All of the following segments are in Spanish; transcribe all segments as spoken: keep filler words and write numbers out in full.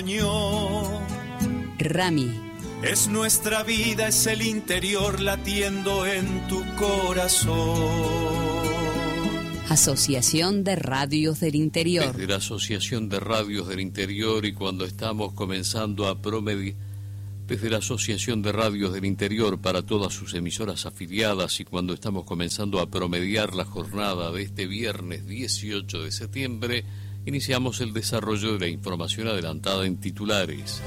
Rami. Es nuestra vida, es el interior latiendo en tu corazón. Asociación de Radios del Interior. Desde la Asociación de Radios del Interior y cuando estamos comenzando a promediar, desde la Asociación de Radios del Interior para todas sus emisoras afiliadas y cuando estamos comenzando a promediar la jornada de este viernes dieciocho de septiembre, iniciamos el desarrollo de la información adelantada en titulares.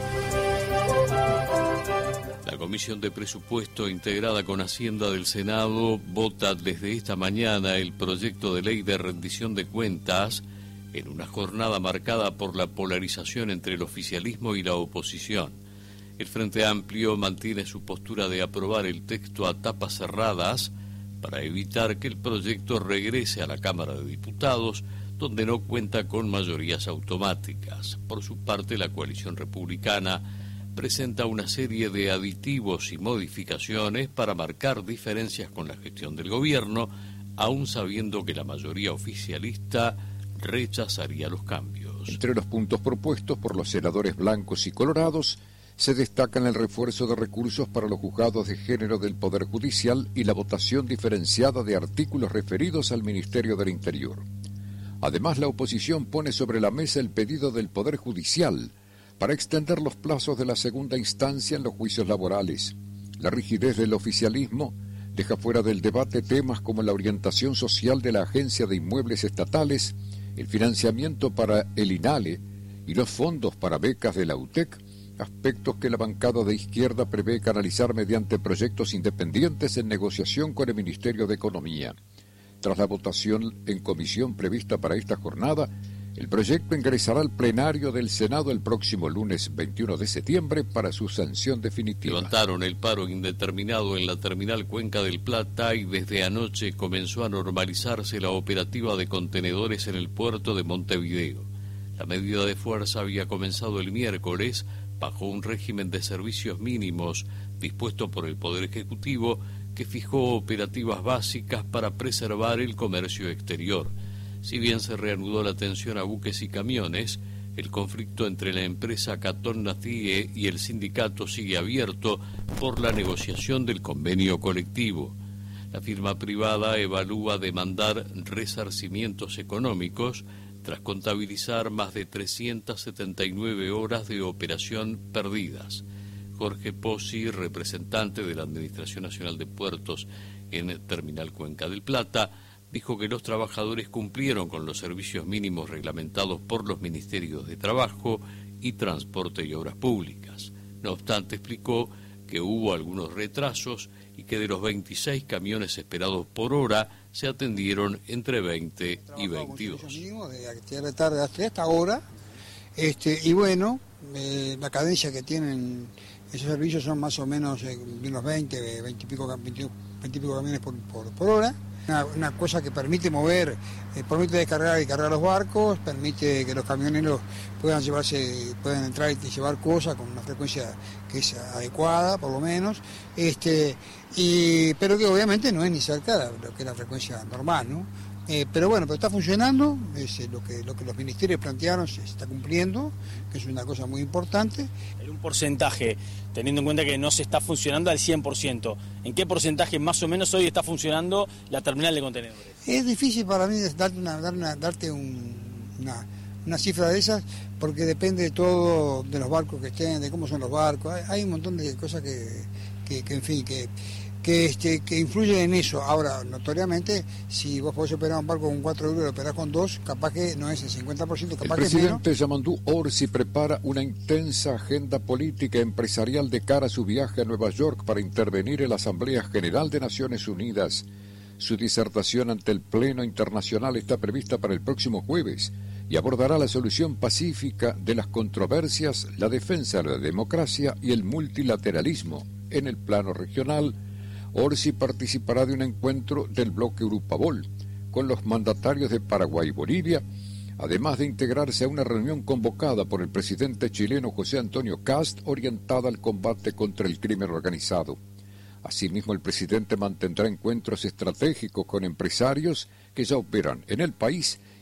La Comisión de Presupuesto integrada con Hacienda del Senado vota desde esta mañana el proyecto de ley de rendición de cuentas en una jornada marcada por la polarización entre el oficialismo y la oposición. El Frente Amplio mantiene su postura de aprobar el texto a tapas cerradas para evitar que el proyecto regrese a la Cámara de Diputados, donde no cuenta con mayorías automáticas. Por su parte, la coalición republicana presenta una serie de aditivos y modificaciones para marcar diferencias con la gestión del gobierno, aún sabiendo que la mayoría oficialista rechazaría los cambios. Entre los puntos propuestos por los senadores blancos y colorados se destacan el refuerzo de recursos para los juzgados de género del Poder Judicial y la votación diferenciada de artículos referidos al Ministerio del Interior. Además, la oposición pone sobre la mesa el pedido del Poder Judicial para extender los plazos de la segunda instancia en los juicios laborales. La rigidez del oficialismo deja fuera del debate temas como la orientación social de la Agencia de Inmuebles Estatales, el financiamiento para el INALE y los fondos para becas de la U T E C, aspectos que la bancada de izquierda prevé canalizar mediante proyectos independientes en negociación con el Ministerio de Economía. Tras la votación en comisión prevista para esta jornada, el proyecto ingresará al plenario del Senado el próximo lunes veintiuno de septiembre para su sanción definitiva. Levantaron el paro indeterminado en la terminal Cuenca del Plata y desde anoche comenzó a normalizarse la operativa de contenedores en el puerto de Montevideo. La medida de fuerza había comenzado el miércoles bajo un régimen de servicios mínimos dispuesto por el Poder Ejecutivo que fijó operativas básicas para preservar el comercio exterior. Si bien se reanudó la atención a buques y camiones, el conflicto entre la empresa Catón Nacie y el sindicato sigue abierto por la negociación del convenio colectivo. La firma privada evalúa demandar resarcimientos económicos tras contabilizar más de trescientas setenta y nueve horas de operación perdidas. Jorge Pozzi, representante de la Administración Nacional de Puertos en Terminal Cuenca del Plata, dijo que los trabajadores cumplieron con los servicios mínimos reglamentados por los Ministerios de Trabajo y Transporte y Obras Públicas. No obstante, explicó que hubo algunos retrasos y que de los veintiséis camiones esperados por hora se atendieron entre veinte y veintidós. De actividad de tarde hasta esta hora, este, y bueno, eh, la cadencia que tienen esos servicios son más o menos eh, de unos veinte, veinte y pico, veinte, veinte y pico camiones por, por, por hora. Una, una cosa que permite mover, eh, permite descargar y cargar los barcos, permite que los camioneros puedan llevarse, puedan entrar y llevar cosas con una frecuencia que es adecuada, por lo menos, este, y, pero que obviamente no es ni cerca de lo que es la frecuencia normal, ¿no? Eh, pero bueno, pero está funcionando, es eh, lo que lo que los ministerios plantearon se está cumpliendo, que es una cosa muy importante. En un porcentaje, teniendo en cuenta que no se está funcionando al cien por ciento, ¿en qué porcentaje más o menos hoy está funcionando la terminal de contenedores? Es difícil para mí darte una, dar una, darte un, una, una cifra de esas, porque depende de todo, de los barcos que estén, de cómo son los barcos, hay, hay un montón de cosas que, que, que en fin, que... Que, este, que influye en eso. Ahora, notoriamente, si vos podés operar un barco con cuatro euros y lo operás con dos, capaz que no es el cincuenta por ciento, capaz que es menos. El presidente Yamandú Orsi prepara una intensa agenda política empresarial de cara a su viaje a Nueva York para intervenir en la Asamblea General de Naciones Unidas. Su disertación ante el Pleno Internacional está prevista para el próximo jueves y abordará la solución pacífica de las controversias, la defensa de la democracia y el multilateralismo en el plano regional. Orsi participará de un encuentro del bloque Urupabol con los mandatarios de Paraguay y Bolivia, además de integrarse a una reunión convocada por el presidente chileno José Antonio Kast orientada al combate contra el crimen organizado. Asimismo, el presidente mantendrá encuentros estratégicos con empresarios que ya operan en el país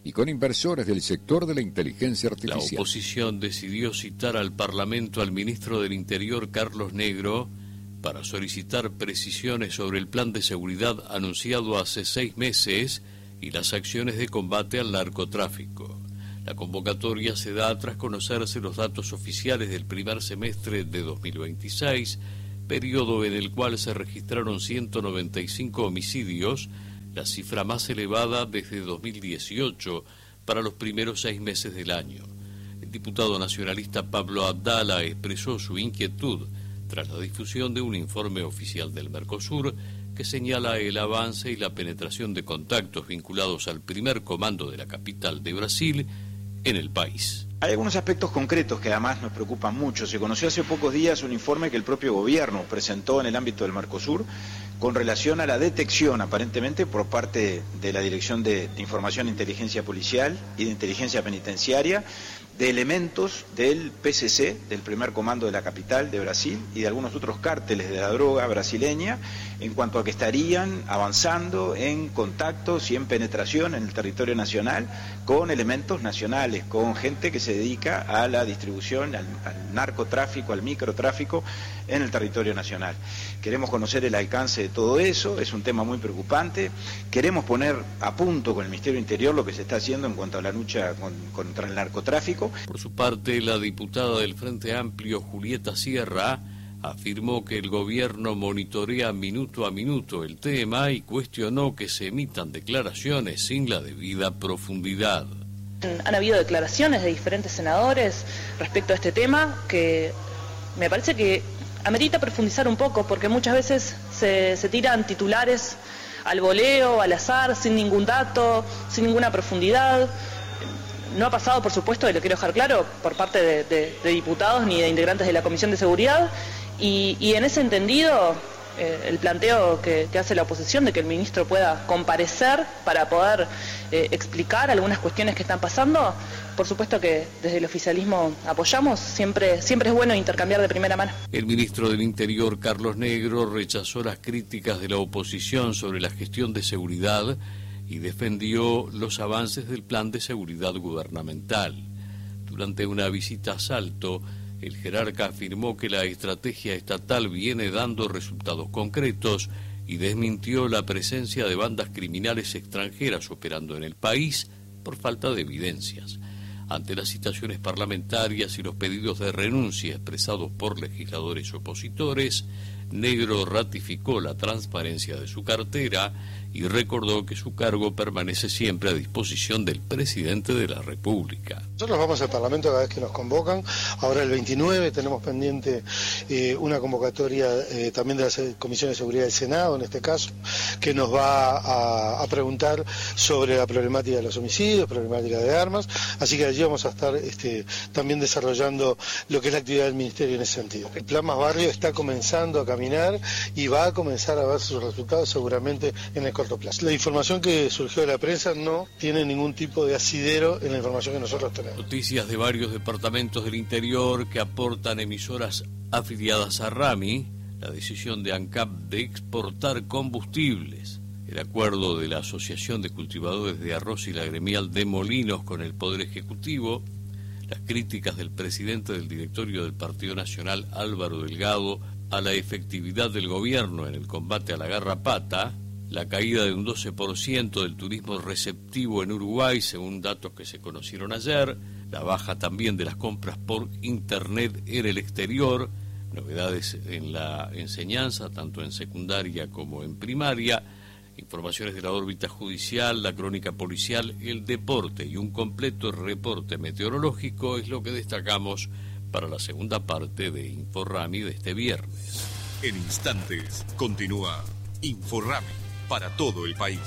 y con inversores del sector de la inteligencia artificial. La oposición decidió citar al Parlamento al ministro del Interior, Carlos Negro, para solicitar precisiones sobre el plan de seguridad anunciado hace seis meses y las acciones de combate al narcotráfico. La convocatoria se da tras conocerse los datos oficiales del primer semestre de dos mil veintiséis, periodo en el cual se registraron ciento noventa y cinco homicidios, la cifra más elevada desde dos mil dieciocho para los primeros seis meses del año. El diputado nacionalista Pablo Abdala expresó su inquietud tras la difusión de un informe oficial del Mercosur que señala el avance y la penetración de contactos vinculados al primer comando de la capital de Brasil en el país. Hay algunos aspectos concretos que además nos preocupan mucho. Se conoció hace pocos días un informe que el propio gobierno presentó en el ámbito del Mercosur con relación a la detección, aparentemente por parte de la Dirección de, de Información e Inteligencia Policial y de Inteligencia Penitenciaria, de elementos del P C C, del primer comando de la capital de Brasil, y de algunos otros cárteles de la droga brasileña, en cuanto a que estarían avanzando en contactos y en penetración en el territorio nacional con elementos nacionales, con gente que se dedica a la distribución, al, al narcotráfico, al microtráfico en el territorio nacional. Queremos conocer el alcance de todo eso, es un tema muy preocupante. Queremos poner a punto con el Ministerio del Interior lo que se está haciendo en cuanto a la lucha con, contra el narcotráfico. Por su parte, la diputada del Frente Amplio, Julieta Sierra, afirmó que el gobierno monitorea minuto a minuto el tema y cuestionó que se emitan declaraciones sin la debida profundidad. Han habido declaraciones de diferentes senadores respecto a este tema que me parece que amerita profundizar un poco, porque muchas veces se, se tiran titulares al voleo, al azar, sin ningún dato, sin ninguna profundidad. No ha pasado, por supuesto, y lo quiero dejar claro, por parte de, de, de diputados ni de integrantes de la Comisión de Seguridad, y, y en ese entendido, eh, el planteo que, que hace la oposición de que el ministro pueda comparecer para poder eh, explicar algunas cuestiones que están pasando, por supuesto que desde el oficialismo apoyamos, siempre, siempre es bueno intercambiar de primera mano. El ministro del Interior, Carlos Negro, rechazó las críticas de la oposición sobre la gestión de seguridad y defendió los avances del plan de seguridad gubernamental. Durante una visita a Salto, el jerarca afirmó que la estrategia estatal viene dando resultados concretos y desmintió la presencia de bandas criminales extranjeras operando en el país por falta de evidencias. Ante las citaciones parlamentarias y los pedidos de renuncia expresados por legisladores opositores, Negro ratificó la transparencia de su cartera y recordó que su cargo permanece siempre a disposición del presidente de la República. Nosotros vamos al Parlamento cada vez que nos convocan. Ahora el veintinueve tenemos pendiente eh, una convocatoria eh, también de la Comisión de Seguridad del Senado, en este caso, que nos va a, a preguntar sobre la problemática de los homicidios, problemática de armas. Así que allí vamos a estar este, también desarrollando lo que es la actividad del Ministerio en ese sentido. El Plan Más Barrio está comenzando a caminar y va a comenzar a ver sus resultados seguramente en el corto plazo. La información que surgió de la prensa no tiene ningún tipo de asidero en la información que nosotros tenemos. Noticias de varios departamentos del interior que aportan emisoras afiliadas a Rami, la decisión de ANCAP de exportar combustibles, el acuerdo de la Asociación de Cultivadores de Arroz y la gremial de Molinos con el Poder Ejecutivo, las críticas del presidente del directorio del Partido Nacional, Álvaro Delgado, a la efectividad del gobierno en el combate a la garrapata, la caída de un doce por ciento del turismo receptivo en Uruguay, según datos que se conocieron ayer, la baja también de las compras por Internet en el exterior, novedades en la enseñanza, tanto en secundaria como en primaria, informaciones de la órbita judicial, la crónica policial, el deporte y un completo reporte meteorológico es lo que destacamos para la segunda parte de Inforrami de este viernes. En instantes continúa Inforrami para todo el país.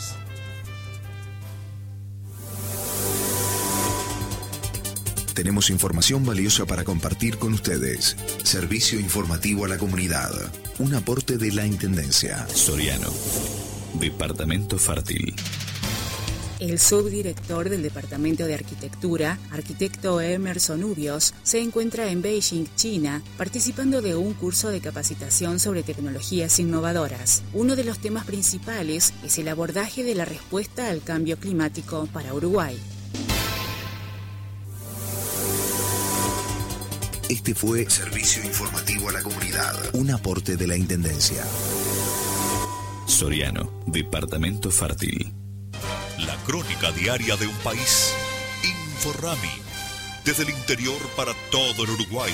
Tenemos información valiosa para compartir con ustedes. Servicio informativo a la comunidad. Un aporte de la Intendencia. Soriano. Departamento Fértil. El subdirector del Departamento de Arquitectura, arquitecto Emerson Ubios, se encuentra en Beijing, China, participando de un curso de capacitación sobre tecnologías innovadoras. Uno de los temas principales es el abordaje de la respuesta al cambio climático para Uruguay. Este fue Servicio Informativo a la Comunidad, un aporte de la Intendencia. Soriano, Departamento Fértil. La crónica diaria de un país. Inforrami. Desde el interior para todo el Uruguay.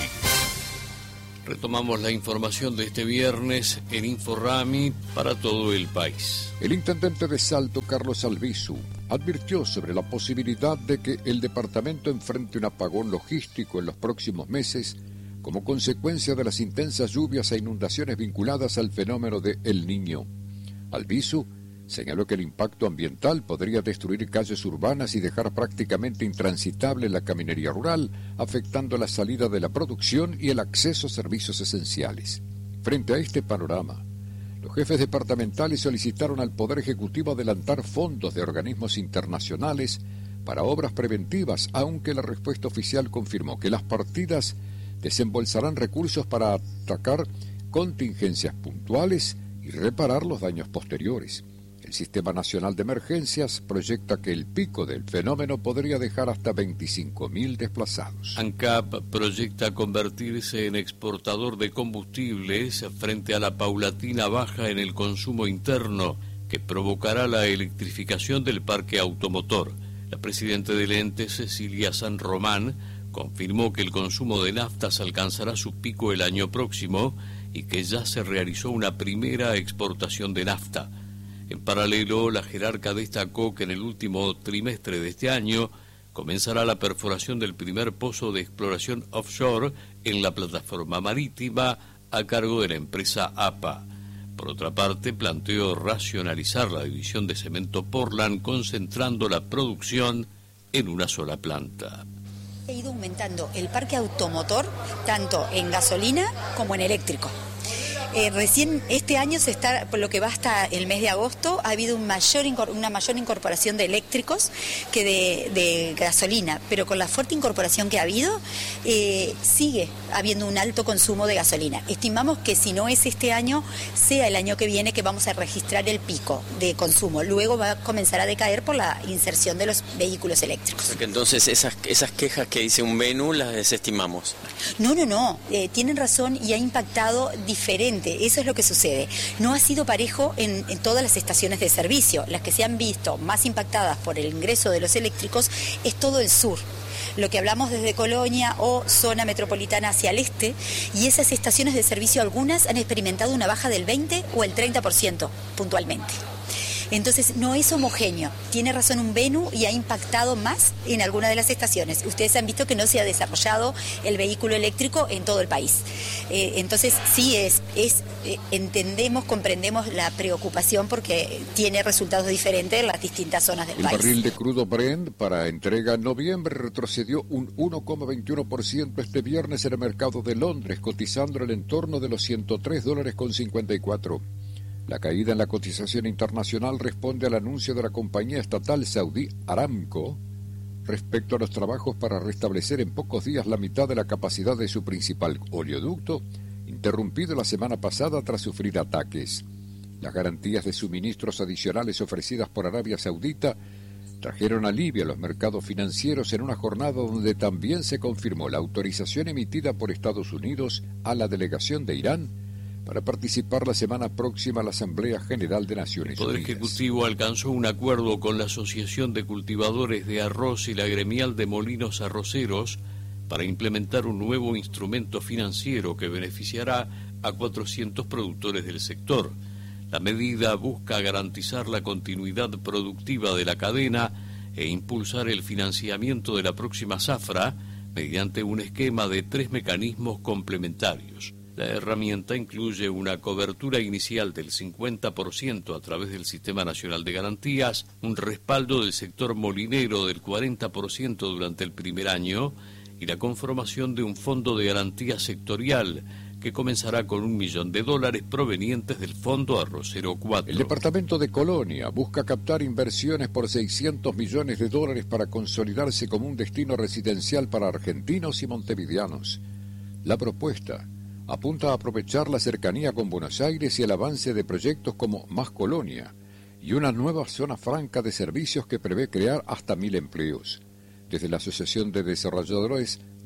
Retomamos la información de este viernes en Inforrami para todo el país. El intendente de Salto, Carlos Albizu, advirtió sobre la posibilidad de que el departamento enfrente un apagón logístico en los próximos meses como consecuencia de las intensas lluvias e inundaciones vinculadas al fenómeno de El Niño. Albizu señaló que el impacto ambiental podría destruir calles urbanas y dejar prácticamente intransitable la caminería rural, afectando la salida de la producción y el acceso a servicios esenciales. Frente a este panorama, los jefes departamentales solicitaron al Poder Ejecutivo adelantar fondos de organismos internacionales para obras preventivas, aunque la respuesta oficial confirmó que las partidas desembolsarán recursos para atacar contingencias puntuales y reparar los daños posteriores. El Sistema Nacional de Emergencias proyecta que el pico del fenómeno podría dejar hasta veinticinco mil desplazados. ANCAP proyecta convertirse en exportador de combustibles frente a la paulatina baja en el consumo interno que provocará la electrificación del parque automotor. La presidenta del ente, Cecilia San Román, confirmó que el consumo de naftas alcanzará su pico el año próximo y que ya se realizó una primera exportación de nafta. En paralelo, la jerarca destacó que en el último trimestre de este año comenzará la perforación del primer pozo de exploración offshore en la plataforma marítima a cargo de la empresa A P A. Por otra parte, planteó racionalizar la división de cemento Portland, concentrando la producción en una sola planta. Ha ido aumentando el parque automotor tanto en gasolina como en eléctrico. Eh, recién este año, se está, por lo que va hasta el mes de agosto, ha habido un mayor, una mayor incorporación de eléctricos que de, de gasolina, pero con la fuerte incorporación que ha habido, eh, sigue habiendo un alto consumo de gasolina. Estimamos que si no es este año, sea el año que viene que vamos a registrar el pico de consumo. Luego va a comenzar a decaer por la inserción de los vehículos eléctricos. Porque entonces esas, esas quejas que dice un Venus las desestimamos. No, no, no. Eh, tienen razón y ha impactado diferente. Eso es lo que sucede. No ha sido parejo en, en todas las estaciones de servicio. Las que se han visto más impactadas por el ingreso de los eléctricos es todo el sur. Lo que hablamos desde Colonia o zona metropolitana hacia el este, y esas estaciones de servicio algunas han experimentado una baja del veinte o el treinta por ciento puntualmente. Entonces no es homogéneo, tiene razón un Venu y ha impactado más en alguna de las estaciones. Ustedes han visto que no se ha desarrollado el vehículo eléctrico en todo el país. Eh, entonces sí es, es eh, entendemos, comprendemos la preocupación porque tiene resultados diferentes en las distintas zonas del el país. El barril de crudo Brent para entrega en noviembre retrocedió un uno coma veintiuno por ciento este viernes en el mercado de Londres, cotizando en el entorno de los ciento tres dólares con cincuenta y cuatro. La caída en la cotización internacional responde al anuncio de la compañía estatal saudí Aramco respecto a los trabajos para restablecer en pocos días la mitad de la capacidad de su principal oleoducto, interrumpido la semana pasada tras sufrir ataques. Las garantías de suministros adicionales ofrecidas por Arabia Saudita trajeron alivio a los mercados financieros en una jornada donde también se confirmó la autorización emitida por Estados Unidos a la delegación de Irán para participar la semana próxima a la Asamblea General de Naciones Unidas. El Poder Ejecutivo alcanzó un acuerdo con la Asociación de Cultivadores de Arroz y la Gremial de Molinos Arroceros para implementar un nuevo instrumento financiero que beneficiará a cuatrocientos productores del sector. La medida busca garantizar la continuidad productiva de la cadena e impulsar el financiamiento de la próxima zafra mediante un esquema de tres mecanismos complementarios. La herramienta incluye una cobertura inicial del cincuenta por ciento a través del Sistema Nacional de Garantías, un respaldo del sector molinero del cuarenta por ciento durante el primer año y la conformación de un fondo de garantía sectorial que comenzará con un millón de dólares provenientes del Fondo Arrocero cuatro. El departamento de Colonia busca captar inversiones por seiscientos millones de dólares para consolidarse como un destino residencial para argentinos y montevideanos. La propuesta apunta a aprovechar la cercanía con Buenos Aires y el avance de proyectos como Más Colonia y una nueva zona franca de servicios que prevé crear hasta mil empleos. Desde la Asociación de Desarrolladores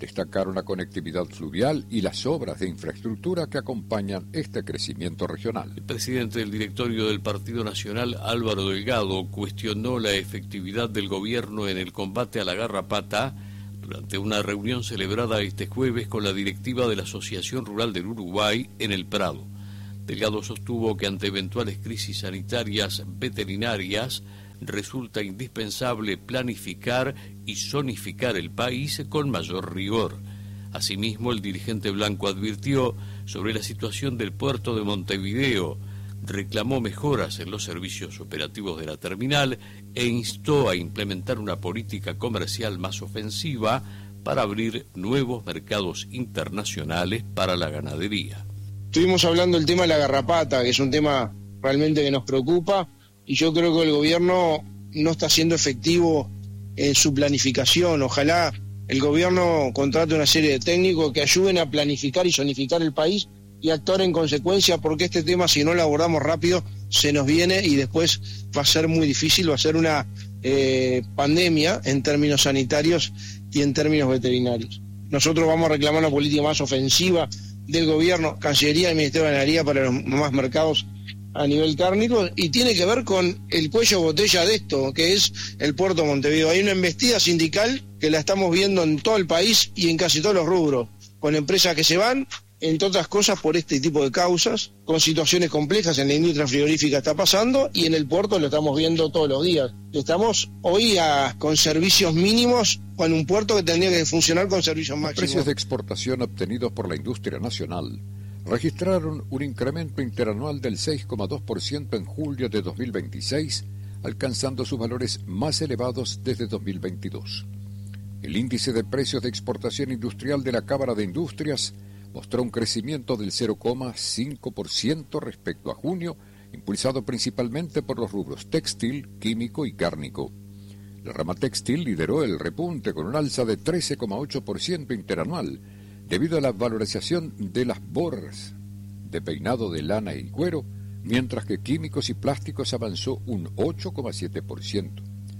Destacaron la conectividad fluvial y las obras de infraestructura que acompañan este crecimiento regional. El presidente del directorio del Partido Nacional, Álvaro Delgado, cuestionó la efectividad del gobierno en el combate a la garrapata durante una reunión celebrada este jueves con la directiva de la Asociación Rural del Uruguay en El Prado. Delgado sostuvo que ante eventuales crisis sanitarias veterinarias resulta indispensable planificar y zonificar el país con mayor rigor. Asimismo, el dirigente blanco advirtió sobre la situación del puerto de Montevideo, reclamó mejoras en los servicios operativos de la terminal e instó a implementar una política comercial más ofensiva para abrir nuevos mercados internacionales para la ganadería. Estuvimos hablando del tema de la garrapata, que es un tema realmente que nos preocupa, y yo creo que el gobierno no está siendo efectivo en su planificación. Ojalá el gobierno contrate una serie de técnicos que ayuden a planificar y zonificar el país y actuar en consecuencia, porque este tema, si no lo abordamos rápido, se nos viene y después va a ser muy difícil, va a ser una eh, pandemia en términos sanitarios y en términos veterinarios. Nosotros vamos a reclamar una política más ofensiva del gobierno, Cancillería y Ministerio de Ganadería para los más mercados a nivel cárnico, y tiene que ver con el cuello botella de esto, que es el puerto de Montevideo. Hay una embestida sindical que la estamos viendo en todo el país y en casi todos los rubros, con empresas que se van, entre otras cosas por este tipo de causas, con situaciones complejas en la industria frigorífica está pasando, y en el puerto lo estamos viendo todos los días. Estamos hoy a, con servicios mínimos, con un puerto que tendría que funcionar con servicios máximos. Los precios de exportación obtenidos por la industria nacional registraron un incremento interanual del seis coma dos por ciento en julio de dos mil veintiséis, alcanzando sus valores más elevados desde dos mil veintidós. El índice de precios de exportación industrial de la Cámara de Industrias mostró un crecimiento del cero coma cinco por ciento respecto a junio, impulsado principalmente por los rubros textil, químico y cárnico. La rama textil lideró el repunte con un alza de trece coma ocho por ciento interanual, debido a la valorización de las borras de peinado de lana y cuero, mientras que químicos y plásticos avanzó un ocho coma siete por ciento.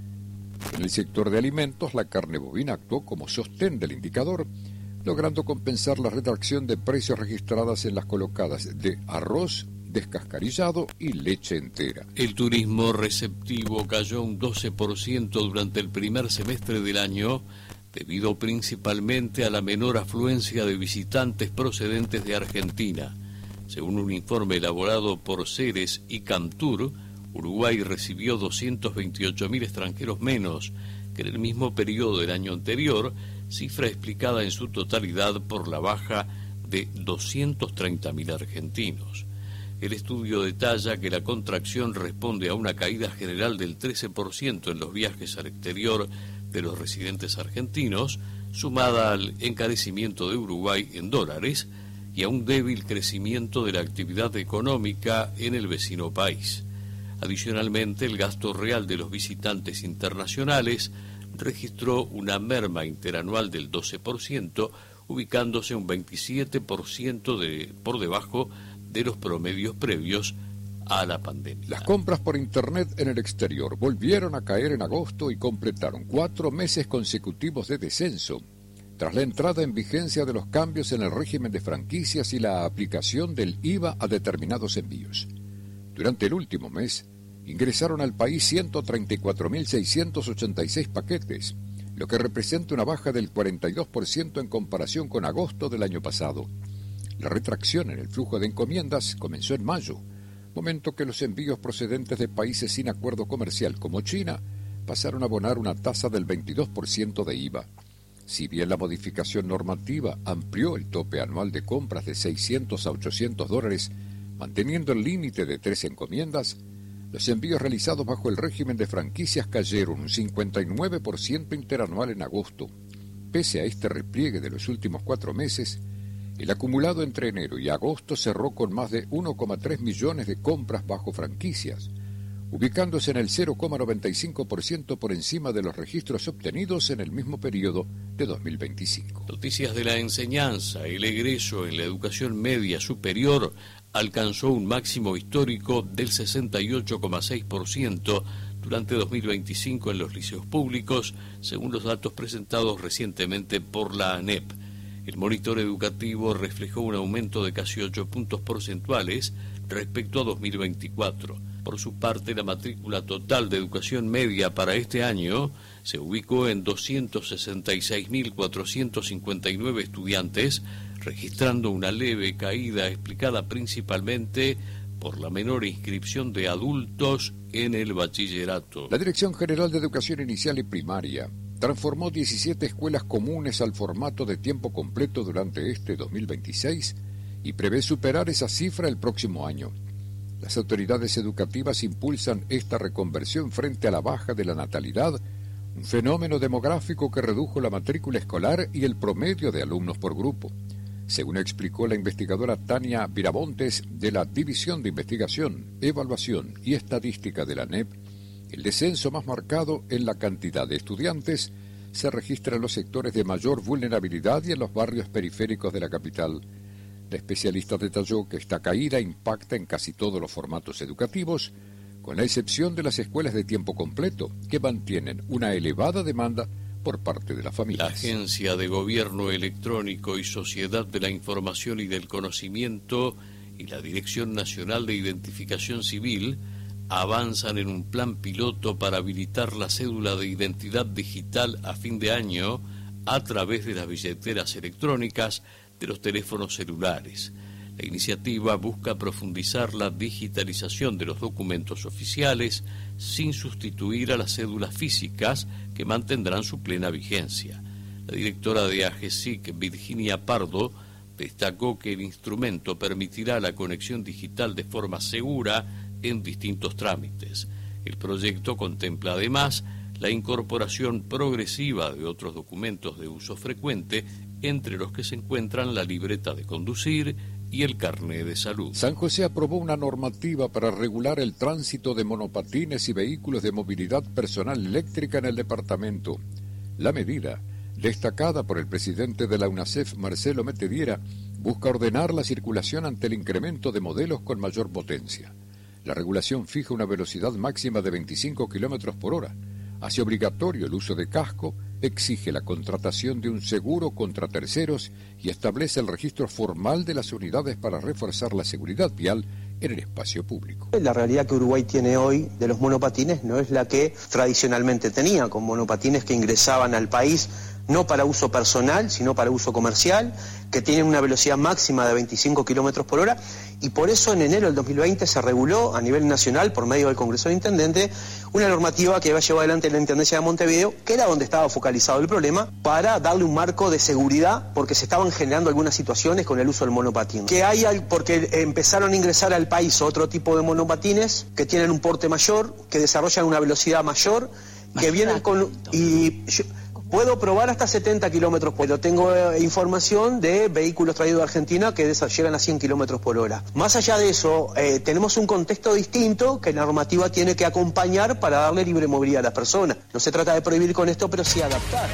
En el sector de alimentos, la carne bovina actuó como sostén del indicador, logrando compensar la retracción de precios registradas en las colocadas de arroz descascarillado y leche entera. El turismo receptivo cayó un doce por ciento durante el primer semestre del año, debido principalmente a la menor afluencia de visitantes procedentes de Argentina. Según un informe elaborado por Ceres y Camtur, Uruguay recibió doscientos veintiocho mil extranjeros menos que en el mismo periodo del año anterior, cifra explicada en su totalidad por la baja de doscientos treinta mil argentinos. El estudio detalla que la contracción responde a una caída general del trece por ciento en los viajes al exterior de los residentes argentinos, sumada al encarecimiento de Uruguay en dólares y a un débil crecimiento de la actividad económica en el vecino país. Adicionalmente, el gasto real de los visitantes internacionales registró una merma interanual del doce por ciento, ubicándose un veintisiete por ciento de, por debajo de los promedios previos a la pandemia. Las compras por Internet en el exterior volvieron a caer en agosto y completaron cuatro meses consecutivos de descenso, tras la entrada en vigencia de los cambios en el régimen de franquicias y la aplicación del I V A a determinados envíos. Durante el último mes, ingresaron al país ciento treinta y cuatro mil seiscientos ochenta y seis paquetes, lo que representa una baja del cuarenta y dos por ciento en comparación con agosto del año pasado. La retracción en el flujo de encomiendas comenzó en mayo, momento que los envíos procedentes de países sin acuerdo comercial como China pasaron a abonar una tasa del veintidós por ciento de I V A. Si bien la modificación normativa amplió el tope anual de compras de seiscientos a ochocientos dólares, manteniendo el límite de tres encomiendas, los envíos realizados bajo el régimen de franquicias cayeron un cincuenta y nueve por ciento interanual en agosto. Pese a este repliegue de los últimos cuatro meses, el acumulado entre enero y agosto cerró con más de uno coma tres millones de compras bajo franquicias, ubicándose en el cero coma noventa y cinco por ciento por encima de los registros obtenidos en el mismo periodo de dos mil veinticinco. Noticias de la enseñanza. El egreso en la educación media superior alcanzó un máximo histórico del sesenta y ocho coma seis por ciento durante dos mil veinticinco en los liceos públicos, según los datos presentados recientemente por la ANEP. El monitor educativo reflejó un aumento de casi ocho puntos porcentuales respecto a dos mil veinticuatro. Por su parte, la matrícula total de educación media para este año se ubicó en doscientos sesenta y seis mil cuatrocientos cincuenta y nueve estudiantes, registrando una leve caída explicada principalmente por la menor inscripción de adultos en el bachillerato. La Dirección General de Educación Inicial y Primaria transformó diecisiete escuelas comunes al formato de tiempo completo durante este dos mil veintiséis y prevé superar esa cifra el próximo año. Las autoridades educativas impulsan esta reconversión frente a la baja de la natalidad, un fenómeno demográfico que redujo la matrícula escolar y el promedio de alumnos por grupo. Según explicó la investigadora Tania Viramontes de la División de Investigación, Evaluación y Estadística de la ANEP, el descenso más marcado en la cantidad de estudiantes se registra en los sectores de mayor vulnerabilidad y en los barrios periféricos de la capital. La especialista detalló que esta caída impacta en casi todos los formatos educativos, con la excepción de las escuelas de tiempo completo, que mantienen una elevada demanda por parte de las familias. La Agencia de Gobierno Electrónico y Sociedad de la Información y del Conocimiento y la Dirección Nacional de Identificación Civil avanzan en un plan piloto para habilitar la cédula de identidad digital a fin de año a través de las billeteras electrónicas de los teléfonos celulares. La iniciativa busca profundizar la digitalización de los documentos oficiales sin sustituir a las cédulas físicas que mantendrán su plena vigencia. La directora de AGESIC, Virginia Pardo, destacó que el instrumento permitirá la conexión digital de forma segura en distintos trámites. El proyecto contempla además la incorporación progresiva de otros documentos de uso frecuente, entre los que se encuentran la libreta de conducir y el carnet de salud. San José aprobó una normativa para regular el tránsito de monopatines y vehículos de movilidad personal eléctrica en el departamento. La medida, destacada por el presidente de la UNACEF, Marcelo Metediera, busca ordenar la circulación ante el incremento de modelos con mayor potencia. La regulación fija una velocidad máxima de veinticinco kilómetros por hora, hace obligatorio el uso de casco, exige la contratación de un seguro contra terceros y establece el registro formal de las unidades para reforzar la seguridad vial en el espacio público. La realidad que Uruguay tiene hoy de los monopatines no es la que tradicionalmente tenía, con monopatines que ingresaban al país no para uso personal, sino para uso comercial, que tienen una velocidad máxima de veinticinco kilómetros por hora, y por eso en enero del dos mil veinte se reguló a nivel nacional, por medio del Congreso de Intendentes, una normativa que va a llevar adelante la Intendencia de Montevideo, que era donde estaba focalizado el problema, para darle un marco de seguridad, porque se estaban generando algunas situaciones con el uso del monopatín. Que hay, porque empezaron a ingresar al país otro tipo de monopatines, que tienen un porte mayor, que desarrollan una velocidad mayor, Más que vienen con... y yo, puedo probar hasta setenta kilómetros por hora. Tengo eh, información de vehículos traídos de Argentina que llegan a cien kilómetros por hora. Más allá de eso, eh, tenemos un contexto distinto que la normativa tiene que acompañar para darle libre movilidad a las personas. No se trata de prohibir con esto, pero sí adaptar.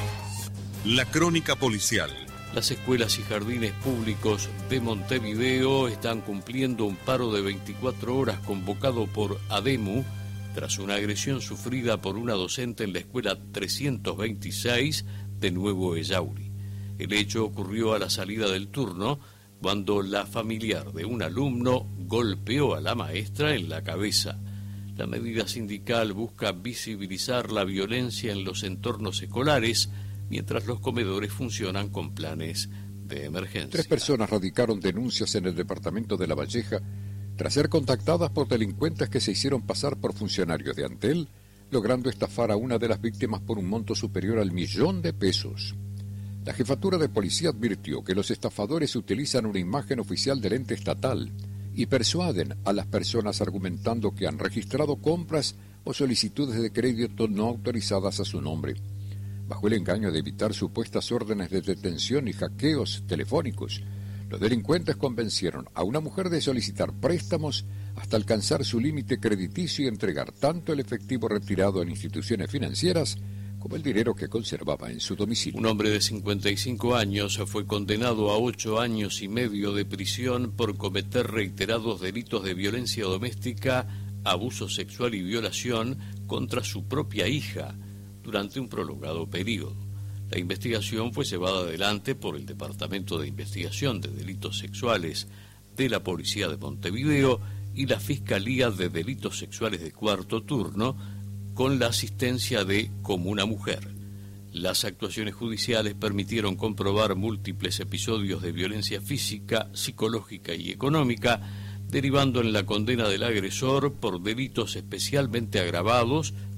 La crónica policial. Las escuelas y jardines públicos de Montevideo están cumpliendo un paro de veinticuatro horas convocado por ADEMU tras una agresión sufrida por una docente en la escuela trescientos veintiséis de Nuevo Ellauri. El hecho ocurrió a la salida del turno, cuando la familiar de un alumno golpeó a la maestra en la cabeza. La medida sindical busca visibilizar la violencia en los entornos escolares, mientras los comedores funcionan con planes de emergencia. Tres personas radicaron denuncias en el departamento de La Valleja tras ser contactadas por delincuentes que se hicieron pasar por funcionarios de Antel, logrando estafar a una de las víctimas por un monto superior al millón de pesos. La jefatura de policía advirtió que los estafadores utilizan una imagen oficial del ente estatal y persuaden a las personas argumentando que han registrado compras o solicitudes de crédito no autorizadas a su nombre, bajo el engaño de evitar supuestas órdenes de detención y hackeos telefónicos. Los delincuentes convencieron a una mujer de solicitar préstamos hasta alcanzar su límite crediticio y entregar tanto el efectivo retirado en instituciones financieras como el dinero que conservaba en su domicilio. Un hombre de cincuenta y cinco años fue condenado a ocho años y medio de prisión por cometer reiterados delitos de violencia doméstica, abuso sexual y violación contra su propia hija durante un prolongado periodo. La investigación fue llevada adelante por el Departamento de Investigación de Delitos Sexuales de la Policía de Montevideo y la Fiscalía de Delitos Sexuales de Cuarto Turno, con la asistencia de Como una Mujer. Las actuaciones judiciales permitieron comprobar múltiples episodios de violencia física, psicológica y económica, derivando en la condena del agresor por delitos especialmente agravados